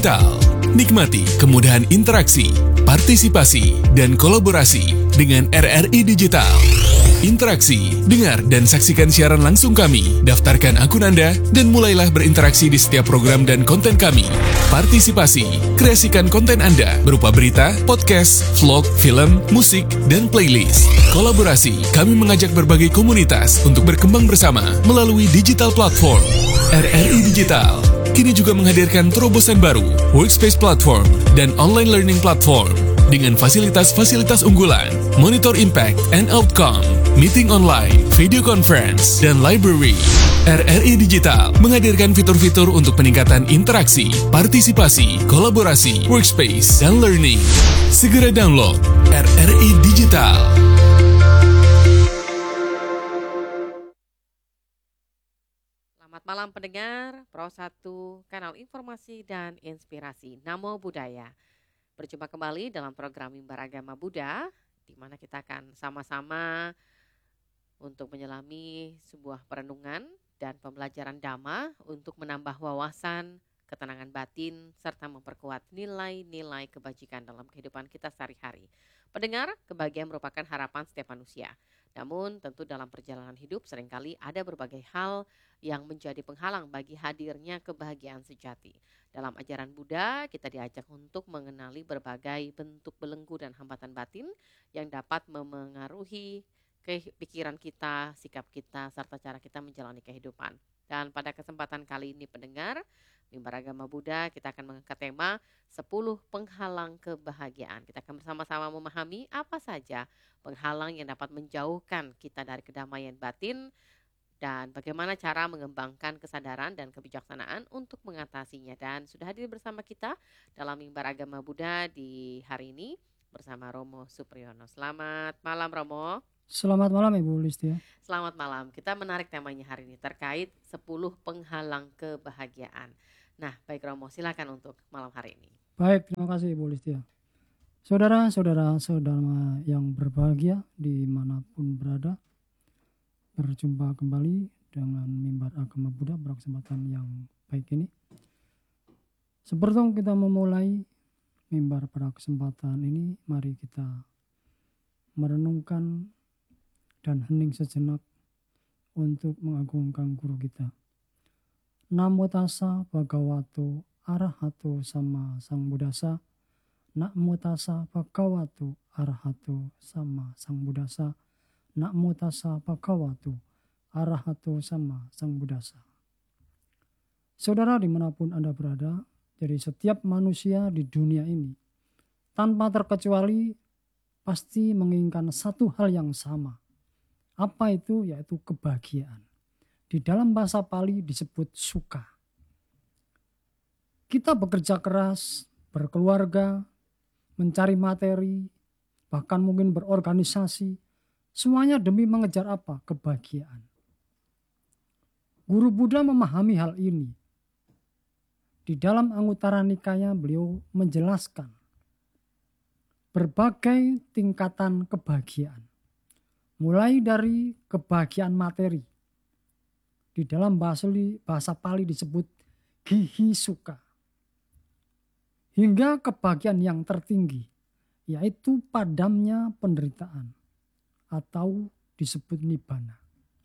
Digital. Nikmati kemudahan interaksi, partisipasi, dan kolaborasi dengan RRI Digital. Interaksi, dengar dan saksikan siaran langsung kami, daftarkan akun Anda, dan mulailah berinteraksi di setiap program dan konten kami. Partisipasi, kreasikan konten Anda berupa berita, podcast, vlog, film, musik, dan playlist. Kolaborasi, kami mengajak berbagai komunitas untuk berkembang bersama melalui digital platform. RRI Digital kini juga menghadirkan terobosan baru, workspace platform, dan online learning platform dengan fasilitas-fasilitas unggulan, monitor impact and outcome, meeting online, video conference, dan library. RRI Digital menghadirkan fitur-fitur untuk peningkatan interaksi, partisipasi, kolaborasi, workspace, dan learning. Segera download RRI Digital. Selamat malam pendengar Pro 1 Kanal Informasi dan Inspirasi Namo Buddhaya. Berjumpa kembali dalam program Mimbar Agama Buddha, di mana kita akan sama-sama untuk menyelami sebuah perenungan dan pembelajaran Dhamma untuk menambah wawasan, ketenangan batin, serta memperkuat nilai-nilai kebajikan dalam kehidupan kita sehari-hari. Pendengar, kebahagiaan merupakan harapan setiap manusia. Namun tentu dalam perjalanan hidup seringkali ada berbagai hal yang menjadi penghalang bagi hadirnya kebahagiaan sejati. Dalam ajaran Buddha, kita diajak untuk mengenali berbagai bentuk belenggu dan hambatan batin yang dapat memengaruhi pikiran kita, sikap kita, serta cara kita menjalani kehidupan. Dan pada kesempatan kali ini pendengar, Mimbar Agama Buddha, kita akan mengangkat tema 10 penghalang kebahagiaan. Kita akan bersama-sama memahami apa saja penghalang yang dapat menjauhkan kita dari kedamaian batin dan bagaimana cara mengembangkan kesadaran dan kebijaksanaan untuk mengatasinya. Dan sudah hadir bersama kita dalam Mimbar Agama Buddha di hari ini bersama Romo Supriyono. Selamat malam Romo. Selamat malam Ibu Listia. Selamat malam. Kita menarik temanya hari ini terkait 10 penghalang kebahagiaan. Nah, baik Romo, silakan untuk malam hari ini. Baik, terima kasih Ibu Listia. Saudara-saudara yang berbahagia dimanapun berada, berjumpa kembali dengan Mimbar Agama Buddha pada kesempatan yang baik ini. Sebelum kita memulai mimbar pada kesempatan ini, mari kita merenungkan dan hening sejenak untuk mengagungkan guru kita. Namo tassa bhagavato arahato sama sang buddhasa. Namo tassa bhagavato arahato sama sang buddhasa. Namo tassa bhagavato arahato sama sang buddhasa. Saudara dimanapun Anda berada, jadi setiap manusia di dunia ini tanpa terkecuali pasti menginginkan satu hal yang sama. Apa itu? Yaitu kebahagiaan. Di dalam bahasa Pali disebut sukha. Kita bekerja keras, berkeluarga, mencari materi, bahkan mungkin berorganisasi. Semuanya demi mengejar apa? Kebahagiaan. Guru Buddha memahami hal ini. Di dalam Anguttara Nikaya beliau menjelaskan berbagai tingkatan kebahagiaan. Mulai dari kebahagiaan materi. Di dalam bahasa Pali disebut gihi sukha. Hingga kebahagiaan yang tertinggi, yaitu padamnya penderitaan atau disebut nibbana.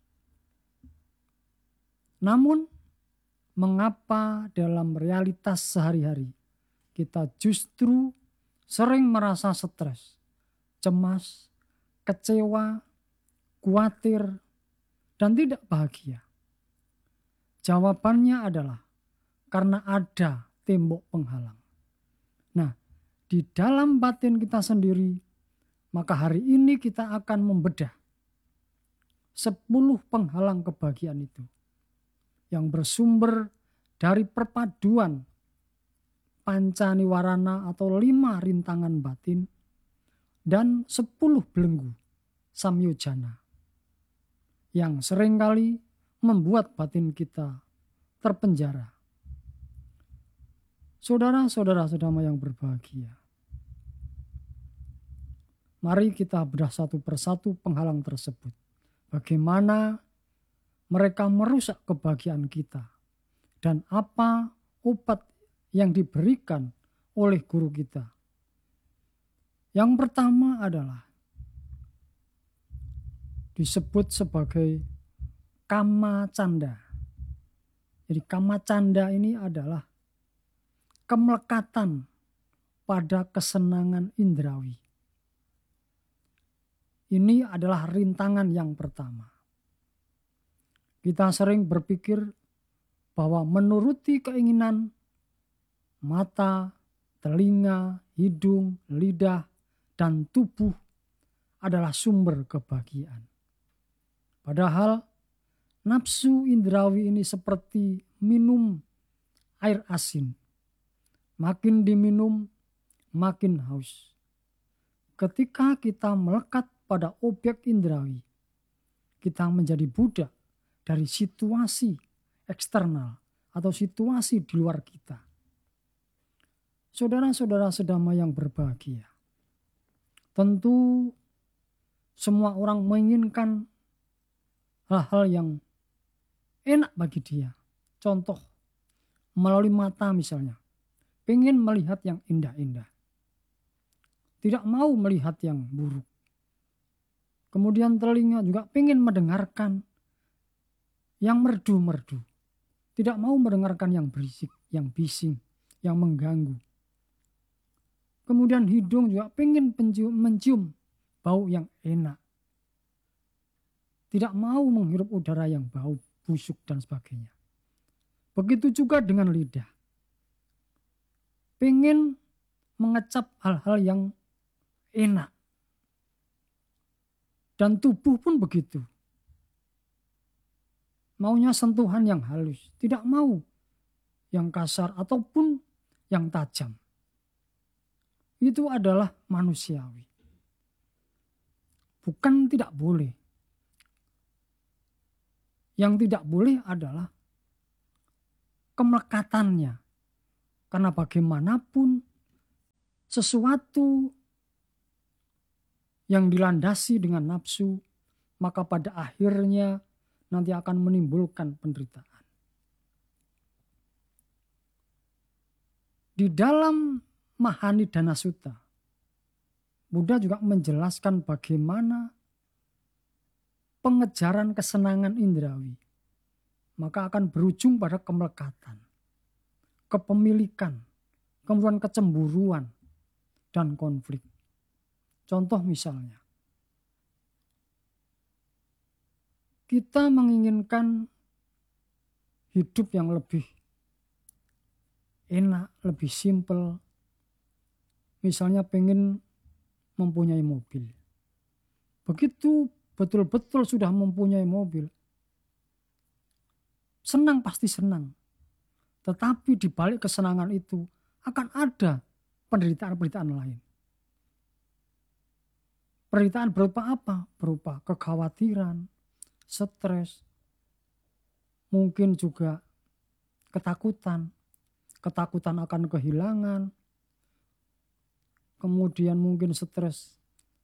Namun, mengapa dalam realitas sehari-hari kita justru sering merasa stres, cemas, kecewa, khawatir, dan tidak bahagia? Jawabannya adalah karena ada tembok penghalang. Nah, di dalam batin kita sendiri, maka hari ini kita akan membedah 10 penghalang kebahagiaan itu yang bersumber dari perpaduan panca niwarana atau 5 rintangan batin dan 10 belenggu samyojana yang seringkali membuat batin kita terpenjara. Saudara-saudara yang berbahagia, mari kita bedah satu persatu penghalang tersebut. Bagaimana mereka merusak kebahagiaan kita dan apa obat yang diberikan oleh guru kita. Yang pertama adalah disebut sebagai kama canda. Jadi kama canda ini adalah kemelekatan pada kesenangan indrawi. Ini adalah rintangan yang pertama. Kita sering berpikir bahwa menuruti keinginan mata, telinga, hidung, lidah, dan tubuh adalah sumber kebahagiaan. Padahal nafsu indrawi ini seperti minum air asin. Makin diminum, makin haus. Ketika kita melekat pada objek indrawi, kita menjadi budak dari situasi eksternal atau situasi di luar kita. Saudara-saudara sedama yang berbahagia, tentu semua orang menginginkan hal-hal yang enak bagi dia. Contoh, melalui mata misalnya, pengen melihat yang indah-indah. Tidak mau melihat yang buruk. Kemudian telinga juga pengen mendengarkan yang merdu-merdu. Tidak mau mendengarkan yang berisik, yang bising, yang mengganggu. Kemudian hidung juga pengen mencium bau yang enak. Tidak mau menghirup udara yang bau, busuk dan sebagainya. Begitu juga dengan lidah. Pengen mengecap hal-hal yang enak. Dan tubuh pun begitu. Maunya sentuhan yang halus. Tidak mau yang kasar ataupun yang tajam. Itu adalah manusiawi. Bukan tidak boleh. Yang tidak boleh adalah kemelekatannya. Karena bagaimanapun sesuatu yang dilandasi dengan nafsu, maka pada akhirnya nanti akan menimbulkan penderitaan. Di dalam Mahanidana Sutta, Buddha juga menjelaskan bagaimana pengejaran kesenangan indrawi maka akan berujung pada kemelekatan, kepemilikan, kemudian kecemburuan, dan konflik. Contoh misalnya, kita menginginkan hidup yang lebih enak, lebih simpel. Misalnya pengen mempunyai mobil. Begitu betul-betul sudah mempunyai mobil, senang pasti senang. Tetapi di balik kesenangan itu akan ada penderitaan-penderitaan lain. Penderitaan berupa apa? Berupa kekhawatiran, stres, mungkin juga ketakutan. Ketakutan akan kehilangan. Kemudian mungkin stres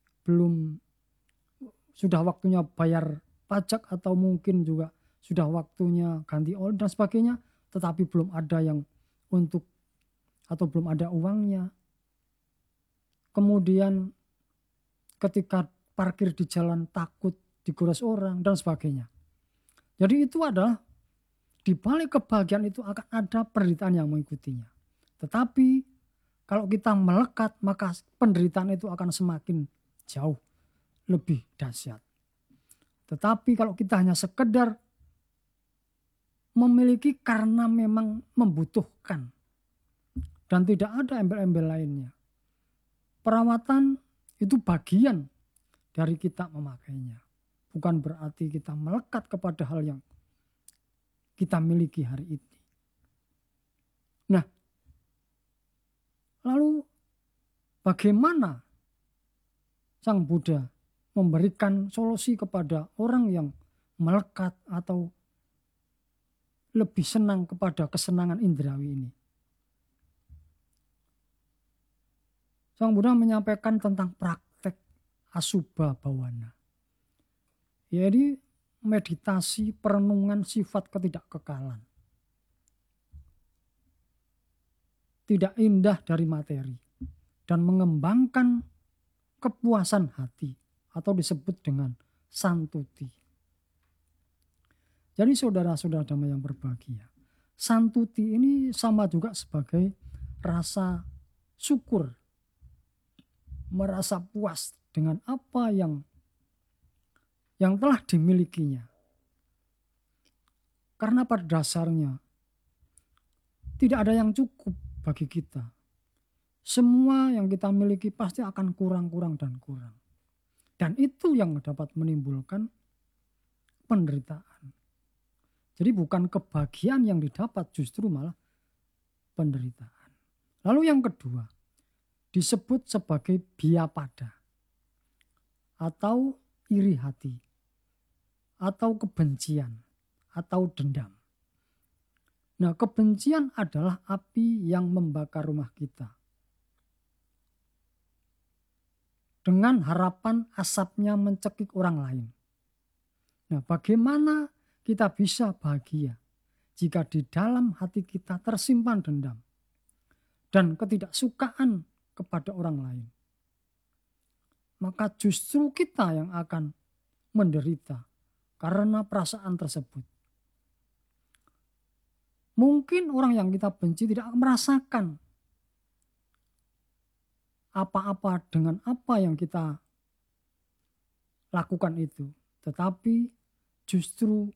sudah waktunya bayar pajak atau mungkin juga sudah waktunya ganti oli dan sebagainya, tetapi belum ada yang untuk atau belum ada uangnya. Kemudian ketika parkir di jalan takut digores orang dan sebagainya. Jadi itu adalah di balik kebahagiaan itu akan ada penderitaan yang mengikutinya. Tetapi kalau kita melekat, maka penderitaan itu akan semakin jauh lebih dahsyat. Tetapi kalau kita hanya sekedar memiliki karena memang membutuhkan dan tidak ada embel-embel lainnya, perawatan itu bagian dari kita memakainya. Bukan berarti kita melekat kepada hal yang kita miliki hari ini. Nah, lalu bagaimana Sang Buddha memberikan solusi kepada orang yang melekat atau lebih senang kepada kesenangan indrawi ini? Sang Buddha menyampaikan tentang praktek asubha bawana. Jadi meditasi perenungan sifat ketidakkekalan. tidak indah dari materi dan mengembangkan kepuasan hati atau disebut dengan santuti. Jadi saudara-saudara damai yang berbahagia, santuti ini sama juga sebagai rasa syukur, merasa puas dengan apa yang telah dimilikinya. Karena pada dasarnya tidak ada yang cukup bagi kita. Semua yang kita miliki pasti akan kurang dan kurang. Dan itu yang dapat menimbulkan penderitaan. Jadi bukan kebahagiaan yang didapat, justru malah penderitaan. Lalu yang kedua, disebut sebagai biapada atau iri hati atau kebencian atau dendam. Nah, kebencian adalah api yang membakar rumah kita. Dengan harapan asapnya mencekik orang lain. Nah, bagaimana kita bisa bahagia jika di dalam hati kita tersimpan dendam dan ketidaksukaan kepada orang lain? Maka justru kita yang akan menderita karena perasaan tersebut. Mungkin orang yang kita benci tidak merasakan apa-apa dengan apa yang kita lakukan itu. Tetapi justru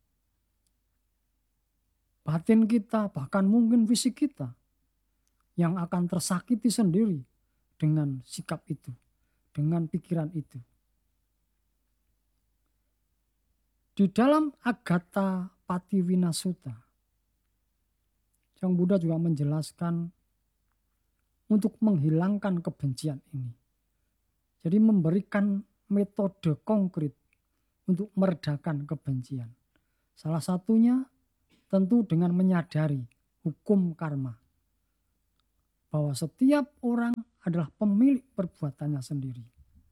batin kita, bahkan mungkin fisik kita yang akan tersakiti sendiri dengan sikap itu, dengan pikiran itu. Di dalam Agatha Patiwinasuta, Sang Buddha juga menjelaskan untuk menghilangkan kebencian ini. Jadi memberikan metode konkret untuk meredakan kebencian. Salah satunya tentu dengan menyadari hukum karma. Bahwa setiap orang adalah pemilik perbuatannya sendiri.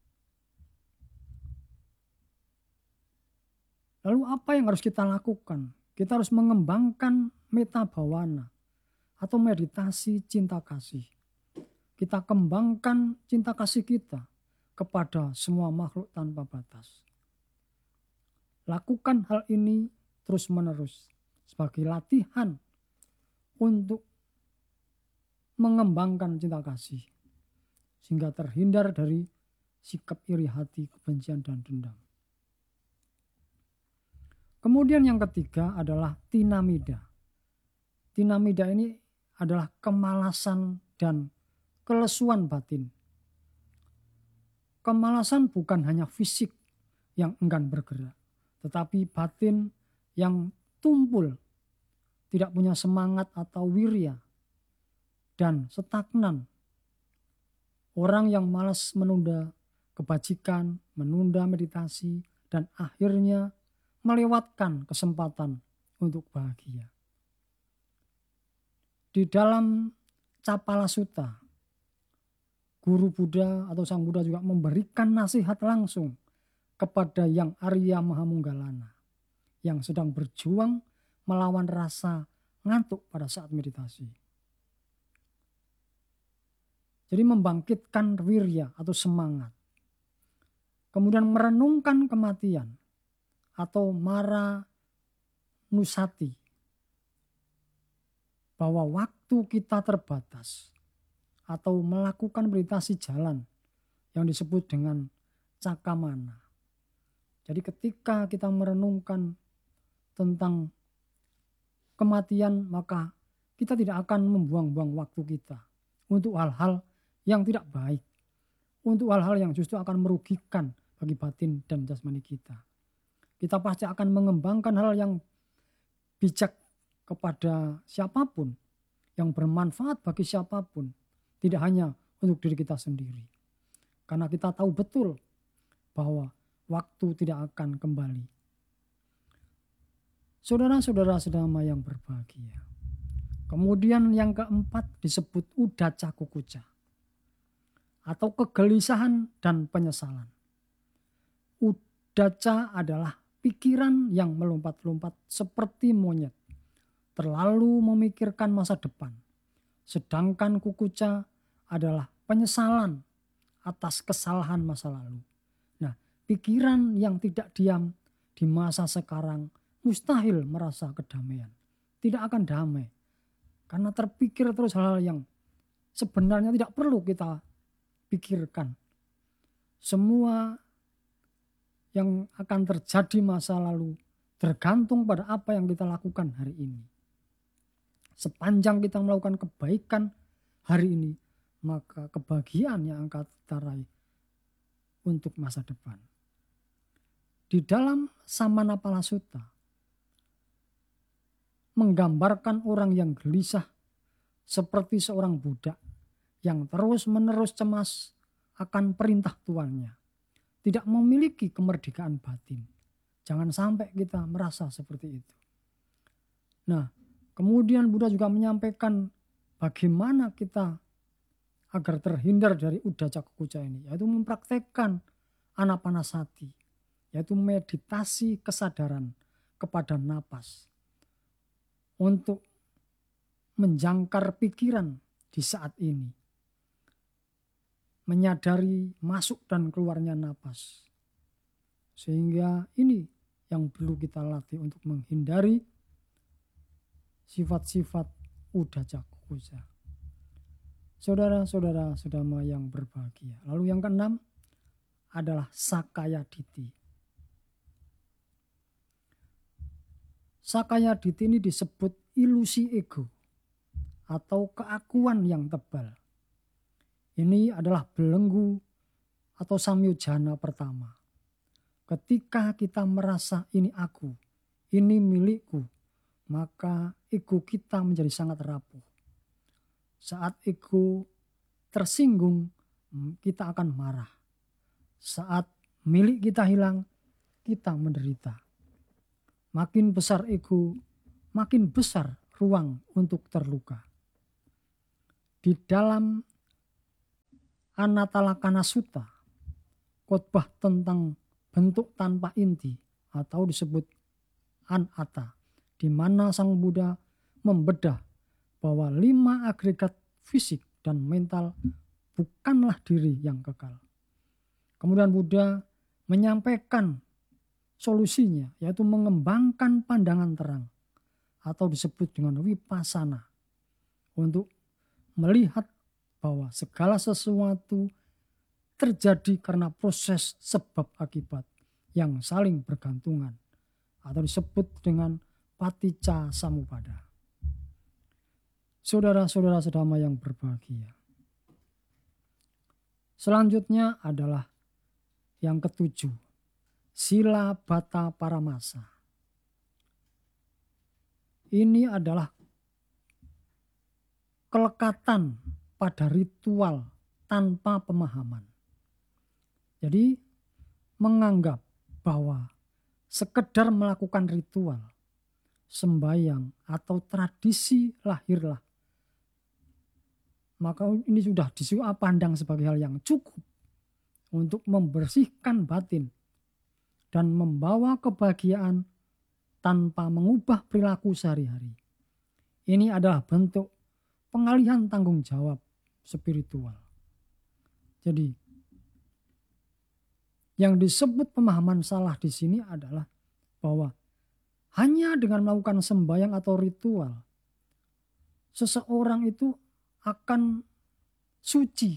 Lalu apa yang harus kita lakukan? Kita harus mengembangkan metta bhavana atau meditasi cinta kasih. Kita kembangkan cinta kasih kita kepada semua makhluk tanpa batas. Lakukan hal ini terus-menerus sebagai latihan untuk mengembangkan cinta kasih sehingga terhindar dari sikap iri hati, kebencian, dan dendam. Kemudian yang ketiga adalah tinamida. Tinamida ini adalah kemalasan dan kelesuan batin. Kemalasan bukan hanya fisik yang enggan bergerak, tetapi batin yang tumpul, tidak punya semangat atau wirya, dan stagnan. Orang yang malas menunda kebajikan, menunda meditasi, dan akhirnya melewatkan kesempatan untuk bahagia. Di dalam Capala Sutta, Guru Buddha atau Sang Buddha juga memberikan nasihat langsung kepada yang Arya Mahamunggalana yang sedang berjuang melawan rasa ngantuk pada saat meditasi. Jadi membangkitkan wirya atau semangat. Kemudian merenungkan kematian atau mara nusati. Bahwa waktu kita terbatas atau melakukan meditasi jalan yang disebut dengan cakamana. Jadi ketika kita merenungkan tentang kematian, maka kita tidak akan membuang-buang waktu kita untuk hal-hal yang tidak baik, untuk hal-hal yang justru akan merugikan bagi batin dan jasmani kita. Kita pasti akan mengembangkan hal yang bijak kepada siapapun, yang bermanfaat bagi siapapun, tidak hanya untuk diri kita sendiri. Karena kita tahu betul bahwa waktu tidak akan kembali. Saudara-saudara sedama yang berbahagia. Kemudian yang keempat disebut udaca kukuca atau kegelisahan dan penyesalan. Udaca adalah pikiran yang melompat-lompat seperti monyet, terlalu memikirkan masa depan, Sedangkan kukuca adalah penyesalan atas kesalahan masa lalu. Nah, pikiran yang tidak diam di masa sekarang mustahil merasa kedamaian. Tidak akan damai. Karena terpikir terus hal-hal yang sebenarnya tidak perlu kita pikirkan. Semua yang akan terjadi masa lalu tergantung pada apa yang kita lakukan hari ini. Sepanjang kita melakukan kebaikan hari ini, maka kebahagiaan yang akan kita raih untuk masa depan. Di dalam Samanapala Sutta menggambarkan orang yang gelisah seperti seorang budak yang terus-menerus cemas akan perintah tuannya, tidak memiliki kemerdekaan batin. Jangan sampai kita merasa seperti itu. Nah, kemudian Buddha juga menyampaikan bagaimana kita agar terhindar dari uddhacca kukuca ini, yaitu mempraktekkan anapanasati, yaitu meditasi kesadaran kepada napas untuk menjangkar pikiran di saat ini, menyadari masuk dan keluarnya napas, sehingga ini yang perlu kita latih untuk menghindari sifat-sifat uddhacca kukuca. Saudara-saudara sedama yang berbahagia. Lalu yang keenam adalah Sakaya Ditti. Sakaya Ditti ini disebut ilusi ego atau keakuan yang tebal. Ini adalah belenggu atau samyojana pertama. Ketika kita merasa ini aku, ini milikku, maka ego kita menjadi sangat rapuh. Saat ego tersinggung, kita akan marah. Saat milik kita hilang, kita menderita. Makin besar ego, makin besar ruang untuk terluka. Di dalam Anatalakkhana Sutta, khotbah tentang bentuk tanpa inti atau disebut anatta, di mana Sang Buddha membedah bahwa 5 agregat fisik dan mental bukanlah diri yang kekal. Kemudian Buddha menyampaikan solusinya, yaitu mengembangkan pandangan terang atau disebut dengan vipassana, untuk melihat bahwa segala sesuatu terjadi karena proses sebab akibat yang saling bergantungan atau disebut dengan paticca samuppada. Saudara-saudara sedama yang berbahagia. Selanjutnya adalah yang ketujuh, Silabbata Paramasa. Ini adalah kelekatan pada ritual tanpa pemahaman. Jadi menganggap bahwa sekedar melakukan ritual, sembahyang atau tradisi lahirlah, maka ini sudah pandang sebagai hal yang cukup untuk membersihkan batin dan membawa kebahagiaan tanpa mengubah perilaku sehari-hari. Ini adalah bentuk pengalihan tanggung jawab spiritual. Jadi, yang disebut pemahaman salah di sini adalah bahwa hanya dengan melakukan sembahyang atau ritual, seseorang itu akan suci.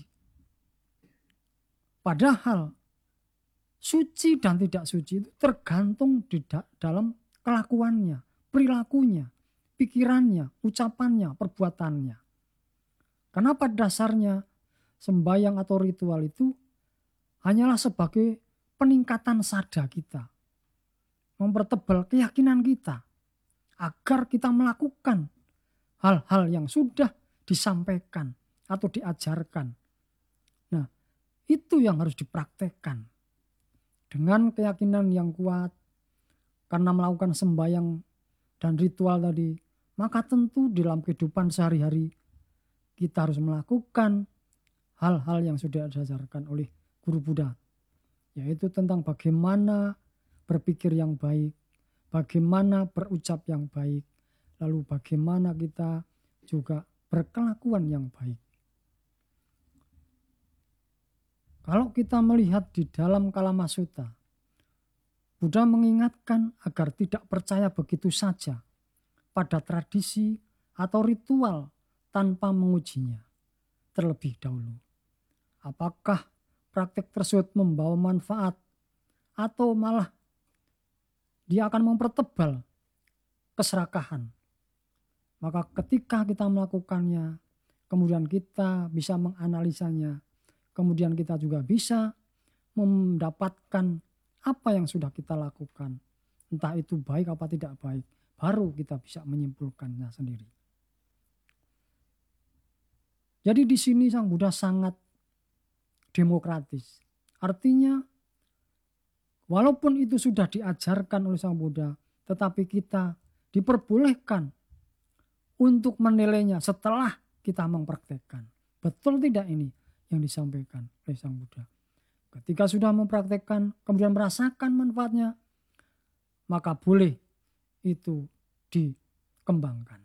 Padahal suci dan tidak suci itu tergantung di dalam kelakuannya, perilakunya, pikirannya, ucapannya, perbuatannya. Karena pada dasarnya sembahyang atau ritual itu hanyalah sebagai peningkatan sada kita, mempertebal keyakinan kita agar kita melakukan hal-hal yang sudah disampaikan atau diajarkan. Nah, itu yang harus dipraktekkan dengan keyakinan yang kuat. Karena melakukan sembahyang dan ritual tadi, maka tentu dalam kehidupan sehari-hari kita harus melakukan hal-hal yang sudah diajarkan oleh Guru Buddha, yaitu tentang bagaimana berpikir yang baik, bagaimana berucap yang baik, lalu bagaimana kita juga berkelakuan yang baik. Kalau kita melihat di dalam Kalamasuta, Buddha mengingatkan agar tidak percaya begitu saja pada tradisi atau ritual tanpa mengujinya terlebih dahulu. Apakah praktek tersebut membawa manfaat atau malah dia akan mempertebal keserakahan. Maka ketika kita melakukannya, kemudian kita bisa menganalisanya, kemudian kita juga bisa mendapatkan apa yang sudah kita lakukan. Entah itu baik apa tidak baik, baru kita bisa menyimpulkannya sendiri. Jadi di sini Sang Buddha sangat demokratis. Artinya walaupun itu sudah diajarkan oleh Sang Buddha, tetapi kita diperbolehkan untuk menilainya setelah kita mempraktekkan. Betul tidak ini yang disampaikan oleh Sang Buddha? Ketika sudah mempraktekkan, kemudian merasakan manfaatnya, maka boleh itu dikembangkan.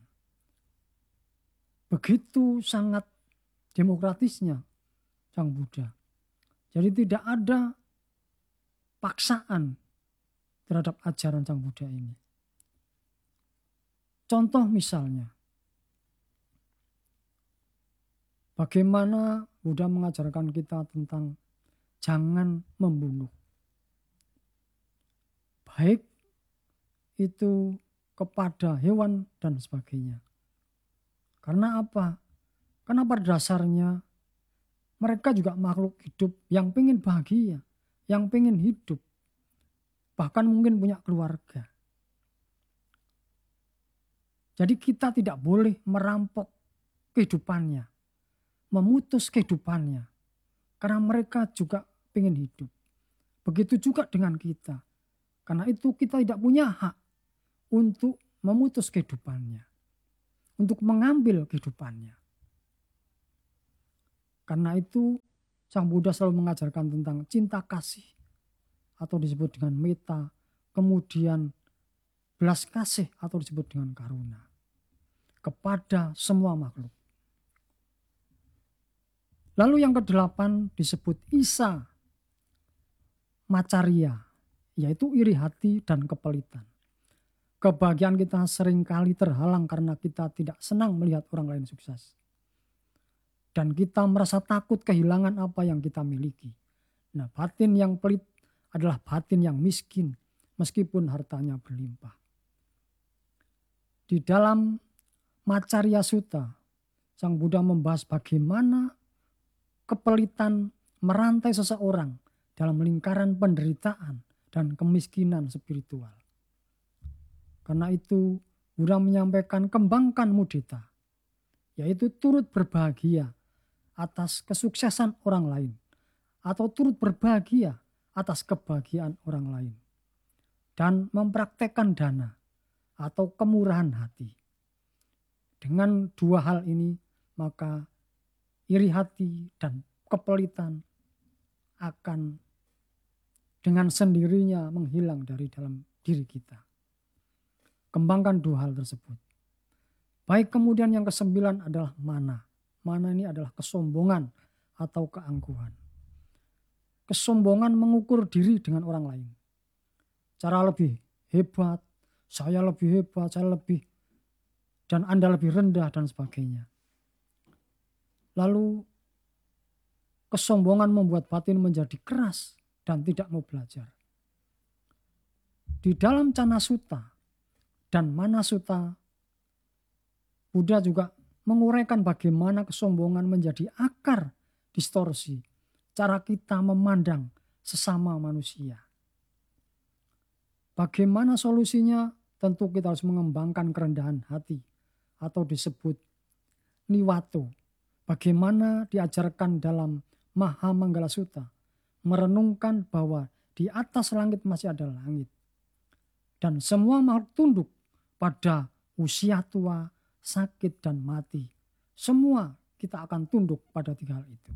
Begitu sangat demokratisnya Sang Buddha. Jadi tidak ada paksaan terhadap ajaran Sang Buddha ini. Contoh misalnya, bagaimana Buddha mengajarkan kita tentang jangan membunuh. Baik itu kepada hewan dan sebagainya. Karena apa? Karena pada dasarnya mereka juga makhluk hidup yang pengen bahagia, yang pengen hidup. Bahkan mungkin punya keluarga. Jadi kita tidak boleh merampok kehidupannya, memutus kehidupannya. Karena mereka juga pengen hidup. Begitu juga dengan kita. Karena itu kita tidak punya hak untuk memutus kehidupannya. Untuk mengambil kehidupannya. Karena itu Sang Buddha selalu mengajarkan tentang cinta kasih. Atau disebut dengan metta. Kemudian belas kasih atau disebut dengan karuna. Kepada semua makhluk. Lalu yang ke-8 disebut Isa Macarya, yaitu iri hati dan kepelitan. Kebahagiaan kita seringkali terhalang karena kita tidak senang melihat orang lain sukses. Dan kita merasa takut kehilangan apa yang kita miliki. Nah, batin yang pelit adalah batin yang miskin meskipun hartanya berlimpah. Di dalam Macarya Sutta, Sang Buddha membahas bagaimana kepelitan merantai seseorang dalam lingkaran penderitaan dan kemiskinan spiritual. Karena itu Buddha menyampaikan kembangkan mudita, yaitu turut berbahagia atas kesuksesan orang lain atau turut berbahagia atas kebahagiaan orang lain dan mempraktekkan dana atau kemurahan hati. Dengan dua hal ini maka iri hati dan kepelitan akan dengan sendirinya menghilang dari dalam diri kita. Kembangkan dua hal tersebut. Baik, kemudian yang ke-9 adalah mana. Mana ini adalah kesombongan atau keangkuhan. Kesombongan mengukur diri dengan orang lain. Cara lebih hebat, saya lebih hebat, saya lebih, dan Anda lebih rendah dan sebagainya. Lalu kesombongan membuat batin menjadi keras dan tidak mau belajar. Di dalam Cana Sutta dan Mana Sutta, Buddha juga menguraikan bagaimana kesombongan menjadi akar distorsi cara kita memandang sesama manusia. Bagaimana solusinya? Tentu kita harus mengembangkan kerendahan hati atau disebut niwato. Bagaimana diajarkan dalam Mahamanggala Sutta, merenungkan bahwa di atas langit masih ada langit. Dan semua makhluk tunduk pada usia tua, sakit dan mati. Semua kita akan tunduk pada 3 hal itu.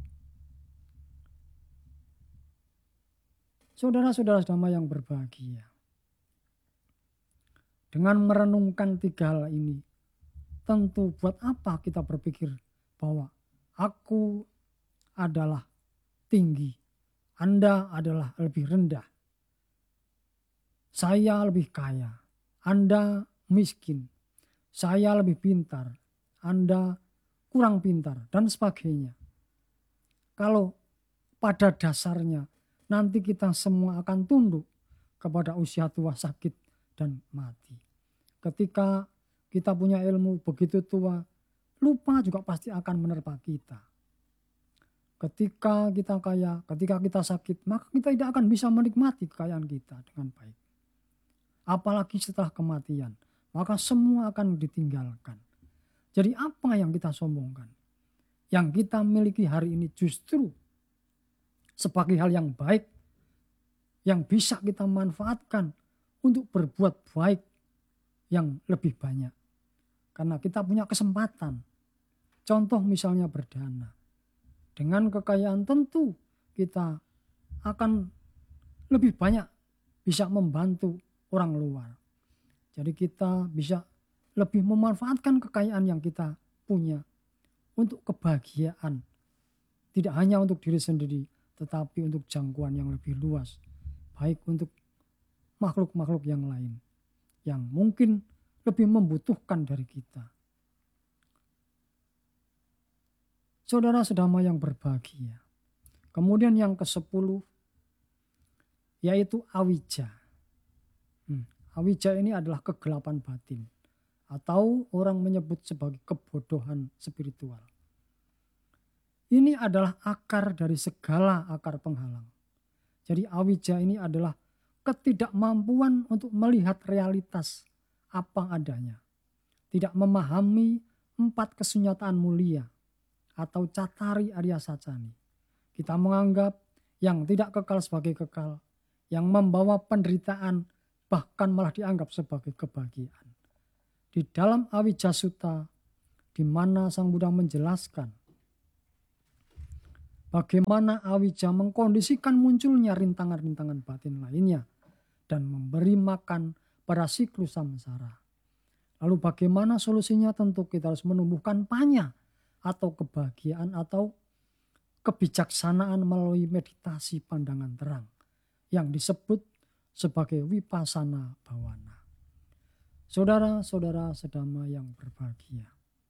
Saudara-saudara sedama yang berbahagia. Dengan merenungkan 3 hal ini, tentu buat apa kita berpikir bahwa aku adalah tinggi, Anda adalah lebih rendah, saya lebih kaya, Anda miskin, saya lebih pintar, Anda kurang pintar, dan sebagainya. Kalau pada dasarnya nanti kita semua akan tunduk kepada usia tua, sakit, dan mati. Ketika kita punya ilmu begitu tua, lupa juga pasti akan menerpa kita. Ketika kita kaya, ketika kita sakit, maka kita tidak akan bisa menikmati kekayaan kita dengan baik. Apalagi setelah kematian, maka semua akan ditinggalkan. Jadi apa yang kita sombongkan? Yang kita miliki hari ini justru sebagai hal yang baik, yang bisa kita manfaatkan untuk berbuat baik yang lebih banyak. Karena kita punya kesempatan. Contoh misalnya berdana. Dengan kekayaan tentu kita akan lebih banyak bisa membantu orang luar. Jadi kita bisa lebih memanfaatkan kekayaan yang kita punya untuk kebahagiaan. Tidak hanya untuk diri sendiri, tetapi untuk jangkauan yang lebih luas. Baik untuk makhluk-makhluk yang lain yang mungkin lebih membutuhkan dari kita. Saudara-saudara yang berbahagia. Kemudian yang ke-10 yaitu awija. Awija ini adalah kegelapan batin atau orang menyebut sebagai kebodohan spiritual. Ini adalah akar dari segala akar penghalang. Jadi awija ini adalah ketidakmampuan untuk melihat realitas apa adanya. Tidak memahami 4 kesunyataan mulia atau catari Arya Sacani. Kita menganggap yang tidak kekal sebagai kekal, yang membawa penderitaan bahkan malah dianggap sebagai kebahagiaan. Di dalam Awija Sutta, di mana Sang Buddha menjelaskan bagaimana awija mengkondisikan munculnya rintangan-rintangan batin lainnya dan memberi makan pada siklus samsara. Lalu bagaimana solusinya? Tentu kita harus menumbuhkan panya atau kebahagiaan atau kebijaksanaan melalui meditasi pandangan terang yang disebut sebagai Vipassana Bhavana. Saudara-saudara sedama yang berbahagia.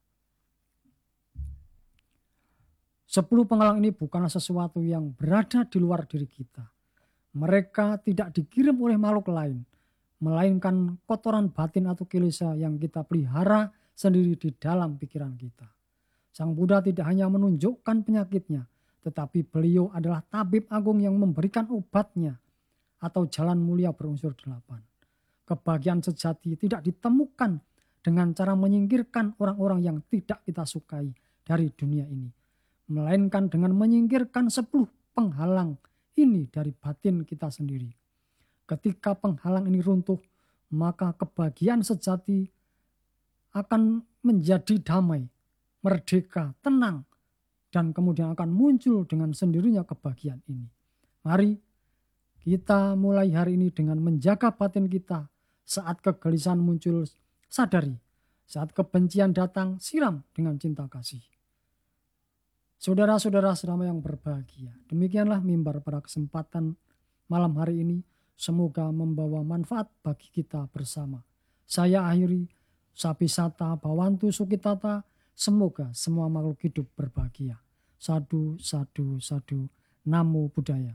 10 penghalang ini bukanlah sesuatu yang berada di luar diri kita. Mereka tidak dikirim oleh makhluk lain, melainkan kotoran batin atau kilesa yang kita pelihara sendiri di dalam pikiran kita. Sang Buddha tidak hanya menunjukkan penyakitnya, tetapi beliau adalah tabib agung yang memberikan obatnya atau jalan mulia berunsur 8. Kebahagiaan sejati tidak ditemukan dengan cara menyingkirkan orang-orang yang tidak kita sukai dari dunia ini, melainkan dengan menyingkirkan 10 penghalang ini dari batin kita sendiri. Ketika penghalang ini runtuh, maka kebahagiaan sejati akan menjadi damai, merdeka, tenang, dan kemudian akan muncul dengan sendirinya kebahagiaan ini. Mari kita mulai hari ini dengan menjaga batin kita. Saat kegelisahan muncul, sadari. Saat kebencian datang, siram dengan cinta kasih. Saudara-saudara sedama yang berbahagia, demikianlah mimbar pada kesempatan malam hari ini. Semoga membawa manfaat bagi kita bersama. Saya akhiri, Sapisata Bhawantu Sukitata. Semoga semua makhluk hidup berbahagia. Sadu, sadu, sadu. Namo Buddhaya.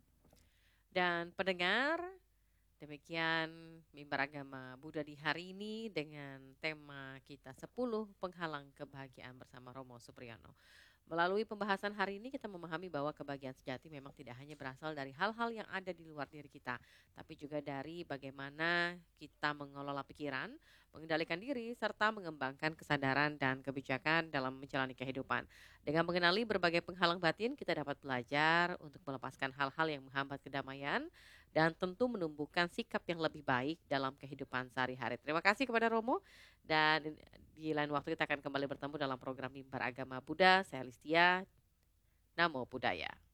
Dan pendengar, demikian mimbar agama Buddha di hari ini dengan tema kita 10 penghalang kebahagiaan bersama Romo Supriyono. Melalui pembahasan hari ini kita memahami bahwa kebahagiaan sejati memang tidak hanya berasal dari hal-hal yang ada di luar diri kita, tapi juga dari bagaimana kita mengelola pikiran, mengendalikan diri, serta mengembangkan kesadaran dan kebijakan dalam menjalani kehidupan. Dengan mengenali berbagai penghalang batin, kita dapat belajar untuk melepaskan hal-hal yang menghambat kedamaian dan tentu menumbuhkan sikap yang lebih baik dalam kehidupan sehari-hari. Terima kasih kepada Romo, dan di lain waktu kita akan kembali bertemu dalam program Mimbar Agama Buddha. Saya Listia, Namo Buddhaya.